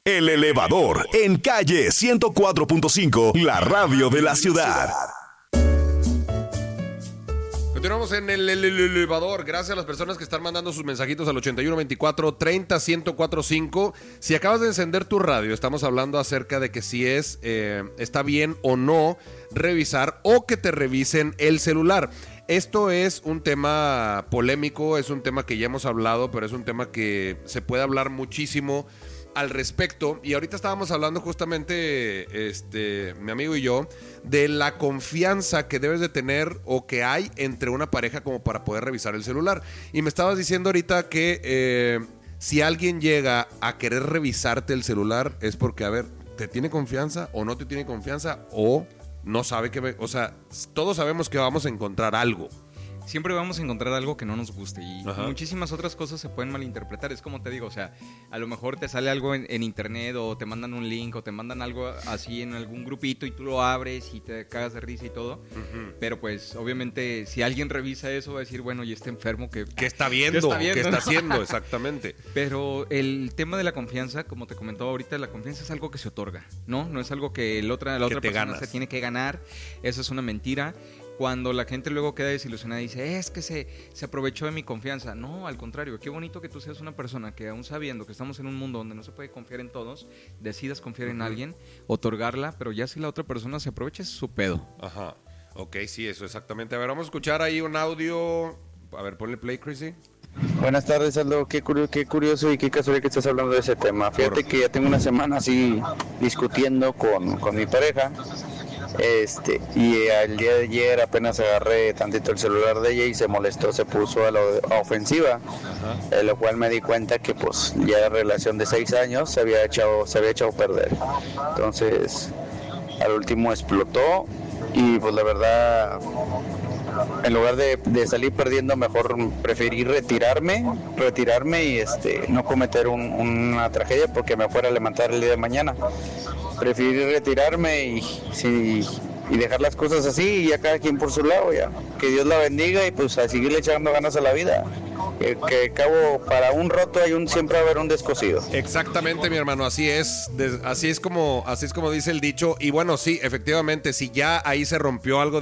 El Elevador, en calle 104.5, la radio de la ciudad. Continuamos en el elevador. Gracias a las personas que están mandando sus mensajitos al 8124-30-1045. Si acabas de encender tu radio, estamos hablando acerca de que si está bien o no revisar o que te revisen el celular. Esto es un tema polémico, es un tema que ya hemos hablado, pero es un tema que se puede hablar muchísimo al respecto. Y ahorita estábamos hablando justamente, mi amigo y yo, de la confianza que debes de tener o que hay entre una pareja como para poder revisar el celular. Y me estabas diciendo ahorita que si alguien llega a querer revisarte el celular es porque, a ver, ¿te tiene confianza o no te tiene confianza o no sabe que... O sea, todos sabemos que vamos a encontrar algo. Siempre vamos a encontrar algo que no nos guste y muchísimas otras cosas se pueden malinterpretar. Es como te digo, o sea, a lo mejor te sale algo en internet o te mandan un link o te mandan algo así en algún grupito y tú lo abres y te cagas de risa y todo. Pero pues obviamente si alguien revisa eso va a decir, bueno, y este enfermo que... ¿Qué está viendo? ¿Qué está haciendo? Exactamente. Pero el tema de la confianza, como te comentaba ahorita, la confianza es algo que se otorga, ¿no? No es algo que la otra persona se tiene que ganar. Eso es una mentira. Cuando la gente luego queda desilusionada y dice, es que se aprovechó de mi confianza. No, al contrario, qué bonito que tú seas una persona que aún sabiendo que estamos en un mundo donde no se puede confiar en todos, decidas confiar en alguien, otorgarla, pero ya si la otra persona se aprovecha es su pedo. Ajá, ok, sí, eso exactamente. A ver, vamos a escuchar ahí un audio. A ver, ponle play, Chrissy. Buenas tardes, Aldo. Qué curioso y qué casualidad que estás hablando de ese tema. Fíjate que ya tengo una semana así discutiendo con mi pareja. Y el día de ayer apenas agarré tantito el celular de ella y se molestó, se puso a la ofensiva, lo cual me di cuenta que pues ya la relación de 6 años se había echado a perder. Entonces al último explotó y pues la verdad, en lugar de salir perdiendo, mejor preferí retirarme y no cometer una tragedia porque me fuera a levantar el día de mañana. Preferí retirarme y dejar las cosas así y ya cada quien por su lado, ya. Que Dios la bendiga y pues a seguirle echando ganas a la vida. Que cabo, para un roto siempre va a haber un descosido. Exactamente, mi hermano, así es como dice el dicho. Y bueno, sí, efectivamente, si ya ahí se rompió algo